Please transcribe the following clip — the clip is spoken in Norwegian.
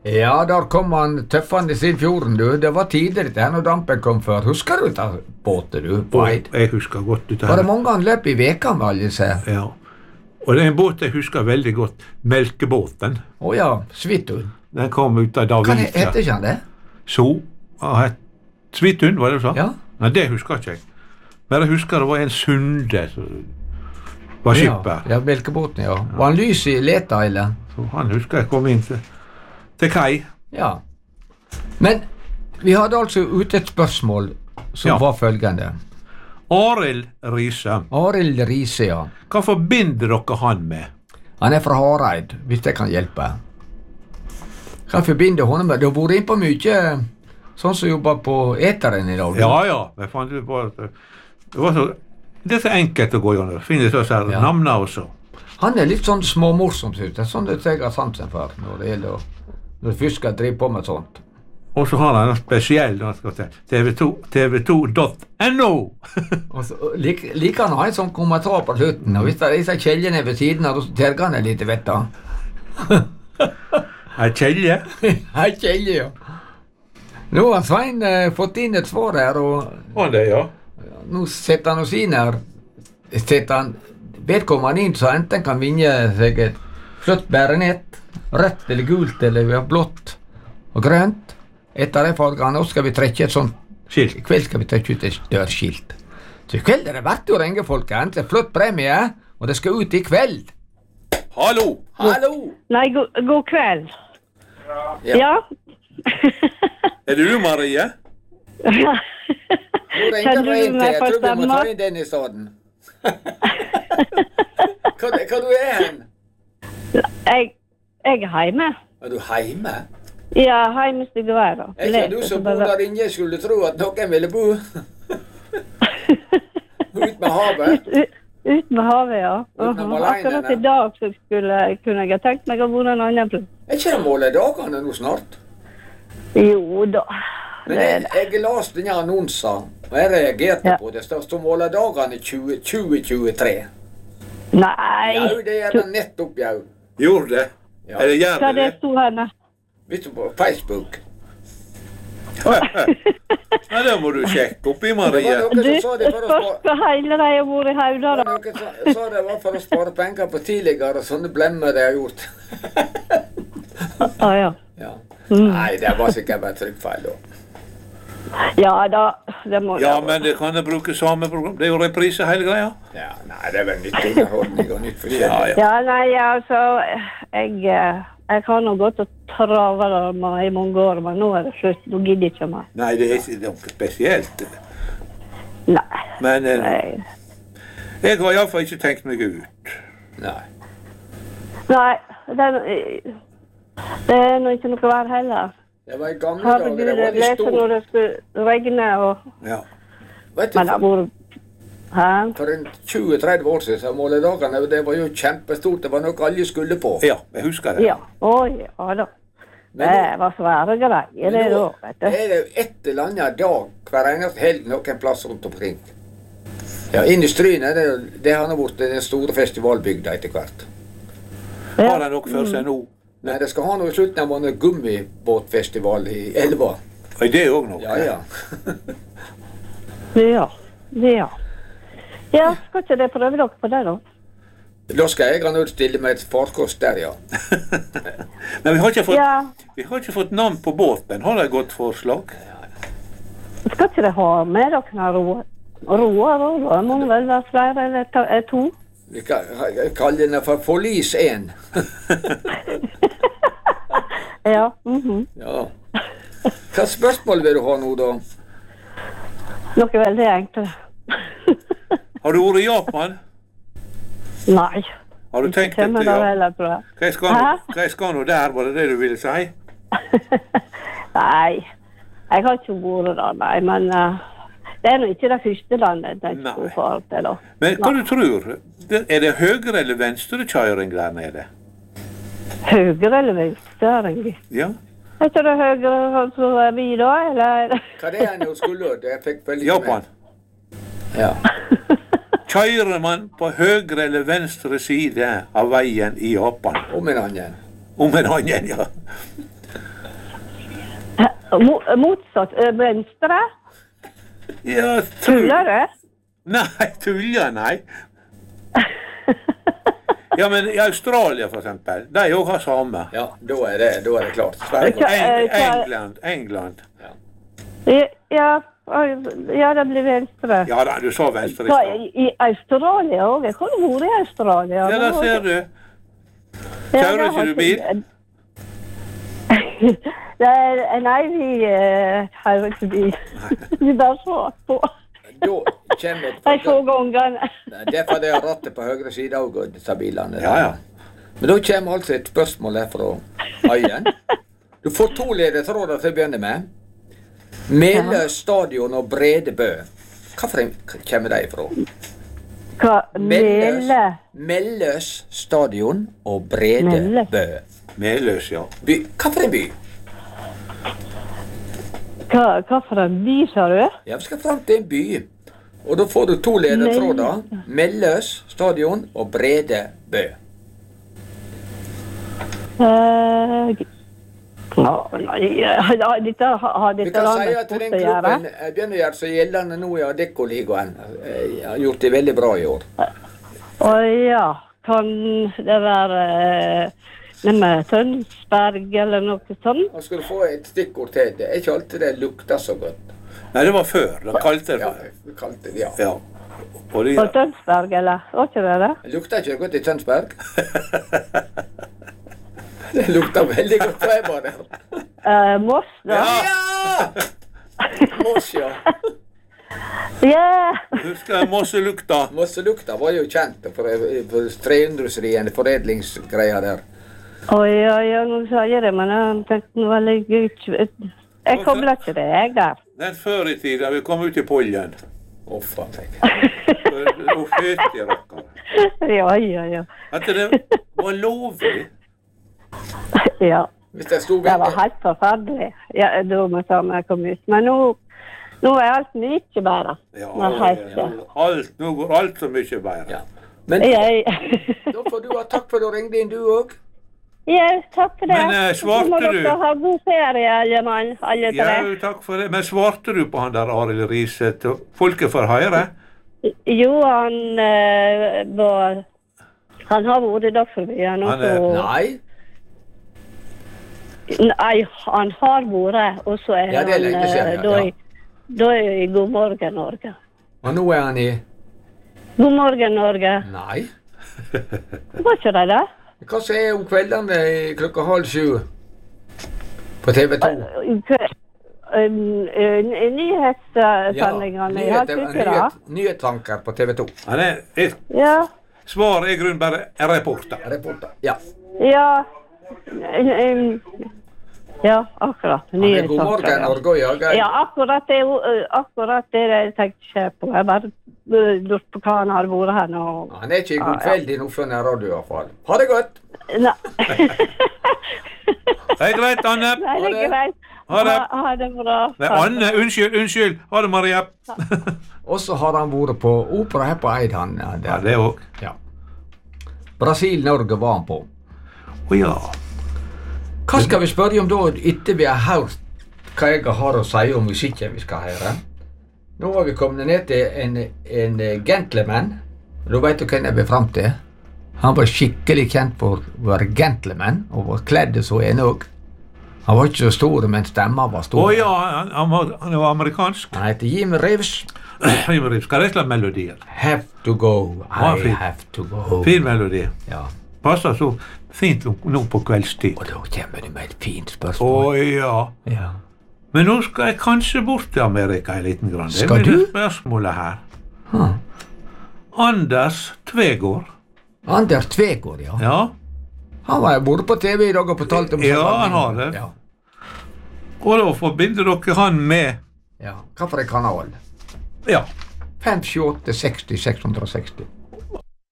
Ja, der kom han tøffende sin fjorden, du. Det var tidlig dette her når dampen kom før. Husker du dette båtet, du, på Eid? Jeg husker godt dette Var det her. mange han løp i veka med alle disse? Ja. Og det er en båt jeg husker veldig godt. Melkebåten. Å ja, Svithun. Den kom ut av Hva Davika. heter ikke han det? Så, Svithun, var det du sa? Ja. Nei, det husker ikke jeg. Men jeg husker det var en Sunde som var skipper. Ja, melkebåten, ja. Var han lys i leta, eller? Så han husker jeg kom inn til kai. Ja. Men vi hadde altså ute et spørsmål som Ja. var følgende. Arild Riise. Arild Riise, ja. Hva forbinder dere han med? Han er fra Hareid, hvis det kan hjelpe. Hva forbinder han med? Du har vært inn på mye sånn som jobber på eteren i dag. Ja. Jeg fant ut på at det er så enkelt å gå gjennom. Finne sånne Ja. navner også. Han er litt sånn småmorsom, synes jeg. Det er sånn det jeg har sansen for når det gjelder når du først skal drive på med sånt. Og så har han en spesiell TV2.no. Og så liker han å ha en sånn kommentar på slutten, og hvis det er disse kjeljene ved siden av, så terger han litt, vet du. Ei kjelje. Hei, kjelje, ja. Nå har Svein fått inn et svar her, og Det, ja. nå setter han oss inn her. Setter han vedkommende inn, så enten kan vinne seg et flott bærenett, rødt eller gult eller blått og grønt. Etter de fargene, nå skal vi trekke et sånt Skilt. I kveld skal vi trekke ut et dørskilt. Så i kveld er det verdt å ringe, folkens. En flott premie, og det skal ut i kveld. Hallo! Hallo! Nei, god kveld. Ja. Ja. Er det du, Marie? Ja. Nå ringer Kjenner vi du inn til. meg Jeg på tror vi må ta stemma? inn den i stedet. Hva du er hen? Jeg er hjemme. Er du hjemme? Ja, hjemme skal jeg være. Er ikke du som bor der inne, skulle tro at noen ville bo? Ut med havet? Ut med havet, ja. Uten å male Akkurat inn, i dag så kunne jeg ha tenkt meg å bo en annen plass. Er ikke det målet dagene nå snart? Jo da. Men jeg leste denne annonsen, og jeg reagerte på det. Det står målet dagene 2023. Nei. Ja, det er det nettopp, ja. Gjorde det? Ja. Er det gjør Hva det? det sto henne? Vet du, på Facebook. Ja, det må du sjekke opp i, Det Marie. var noen Du, som sa det for å spare... spørs hele de har vært i Det Hauda, var da. noen som sa det var for å spare penger på tidligere, og sånne blemmer de har gjort. Ja. Ja. Nei, det var sikkert bare trykkfeil da. Ja da, det må Ja, det men det kan jeg bruke samme program. Det er jo reprise hele greia. Ja, nei, det er vel nytt underholdning og nytt forskjellig. Ja, ja. Ja, nei, altså, jeg har nå gått og travet meg i mange år, men nå er det slutt. Nå gidder jeg ikke mer. Nei, det er ikke noe spesielt. Nei. Men Nei. jeg har iallfall ikke tenkt meg ut. Nei. Nei, det er nå ikke noe vær heller. Det var i gamle Herregud, dager, det var jeg litt leser stort. når det skulle regne og... Ja. Vet Men det har du, vært... Hæ? for en 20-30 år siden, så måledagene, det var jo kjempestort, det var noe alle skulle på. Ja, jeg husker det. Ja. Oi, ja da. Men Det nå- var svære greier, det da, vet du. er det jo et eller annet dag hver eneste helg noen plass rundt omkring. Ja, inn i Stryn er det har nå blitt den store festivalbygda etter hvert. Har de noe for seg nå? Nei, det skal ha noe i slutten av måneden gummibåtfestival i Elva. Er det òg noe? Ja, ja. Ja, ja. Ja, skal ikke det prøve dere på det da? Da skal jeg ha nødt stille med et farkost der, ja. Men vi har ikke fått, Ja, vi har ikke fått navn på båten. Har de et godt forslag? skal ikke det ha med dere roer? Roer, da må det vel være flere eller to? Vi kan kalle den for Forlis 1. Ja, mhm. Ja. Hva spørsmål vil du ha nå, da? Noe veldig enkelt. Har du vært i Japan? Nei. Har du tenkt Kommer etter da ja? heller, tror jeg. Hva jeg skal nå der, var det det du ville si? Nei, jeg har ikke vært der, nei, men det er nå ikke det første landet jeg Nei. skulle få til, da. Men hva du tror? Er det høyre- eller venstrekjøring der nede? Høyre eller venstre? Ja. Er ikke det høyre tror jeg vi da, eller? Hva det er nå skulle du? Jeg fikk vel ikke Japan. med. Ja. Kjører man på høyre eller venstre side av veien i Japan? Om en annen. Om en annen, ja. Motsatt venstre? Ja, Tuller du? Nei, tuller, nei. Ja, men i Australia for eksempel, de også har samme. Ja, da er det klart. Sverige. England. Ja, det blir venstre. Ja da, du sa venstre i Så stad. i Australia også? Jeg har vært i Australia. Ja, der ser du. Kjører ikke du bil? Nei, vi har ikke bil. Vi bare så på. Da kommer De få gangene. Derfor det er rattet på høyre side av disse bilene. Ja. Men da kommer altså et spørsmål her fra Øyen. Du får 2 ledetråder til å begynne med. Meløs stadion og Brede Bø. Hva kommer de fra? Hva? Mele? Melløs stadion og Brede Bø. Meløs, ja. By. Hva for en by? Hva for en by, sa du? Ja, vi skal frem til en by. Og da får du 2 ledetråder. Melløs stadion og Brede Bø. Dette har dette vi kan si med at den sport å gjøre. klubben begynner å gjøre seg gjeldende nå i Adeccoligaen. Har gjort det veldig bra i år. Ja, kan det være med Tønsberg eller noe sånt? Nå skal du få et stikkord til. Det er ikke alltid det lukter så godt. Nei, det var før. Da kalte det Ja, for. vi kalte det, ja. Ja. Og det, På Tønsberg, eller? Var ikke det det? Det lukter ikke godt i Tønsberg. Det lukter veldig godt da jeg var der. Moss, da? Ja! Moss, ja. Ja! husker jeg Mosselukta. Mosselukta var jo kjent for treindustrien, foredlingsgreia der. Oi, nå sa jeg det, men jeg tenkte nå veldig ut. Jeg kobler ikke det, jeg der. Den før i tida vi kom ut i pollen. Faen meg. Nå født jeg rakkere. Ja. At det var lovlig. Ja. Hvis det sto Det var helt forferdelig. Ja, da må jeg kom ut. Men nå er alt mye bedre. Ja, Men helt, nå går alt så mye bedre. Ja. Men Jeg, da får du ha takk for at du ringte inn, du òg. ja, takk for det. Men, svarte Så må du? dere ha god ferie, alle Ja, tre. takk for det. Men svarte du på han der Arild Riise til folket får høre? Jo, han har vært i Dagsrevyen. Han er- Nei. Nei, han har vært, og så er Ja, det er lenge siden, ja. Da er jeg i God morgen, Norge. Og nå er han i God morgen, Norge. Nei. Var ikke det det? Hva sier om kveldene klokka 6:30 på TV 2? Nyhetssendingene i halvtida. Nyhetsanker på TV 2. Han er et Ja. svar er i grunnen bare en reporter. Reporter. Ja. Ja. Ja, akkurat. Han er God morgen, Nyhetsanker. Norge og jager. Ja, akkurat det jeg tenkte ikke på. Jeg bare lurte på hva han har vært her nå. Han er ikke i god kveld i Nordfjordeid radio i hvert fall. Ha det godt! Nei. Det er greit, Anne. Nei, det er greit. Ha det. Ha det bra. Nei, Anne, unnskyld. Ha det, Maria. Og så har han vært på opera her på Eid, han. Ja, det òg. Ja. Brasil-Norge var han på. Å ja. Hva skal vi spørre om da, etter vi har hørt hva jeg har å si om musikken vi skal høre? Nå har vi kommet ned til en gentleman. Da vet du hvem jeg vil frem til. Han var skikkelig kjent for å være gentleman, og var kledd så en òg. Han var ikke så stor, men stemmen var stor. Å ja, han var amerikansk. Han heter Jim Reeves. Skal det slå melodier? Have to go, Ja, I fint. have to go. Fin melodi. Ja, Passer så fint nå på kveldstid. og da kommer du med et fint Å spørsmål. ja. Ja. Men nå skal jeg kanskje bort til Amerika en liten grann. Det Skal er du? spørsmålet her. Huh. Anders Tvegård. Anders Tvegård, ja. Ja. Han var både på TV i dag og fortalte om Ja, sånn- han har det. Ja. Og da forbinder dere han med Ja. Hva for en kanal? ja, 578 60 660.